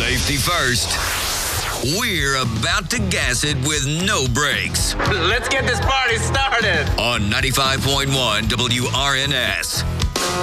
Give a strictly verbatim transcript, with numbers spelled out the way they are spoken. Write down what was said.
Safety first. We're about to gas it with no brakes. Let's get this party started. On ninety-five point one W R N S.